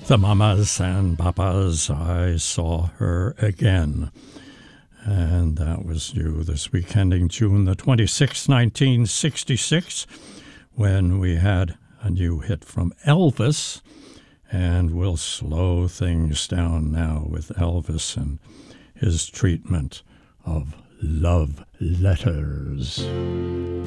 The mamas and papas, I saw her again. And that was due this week ending June the 26th, 1966, when we had a new hit from Elvis. And we'll slow things down now with Elvis and his treatment of love letters.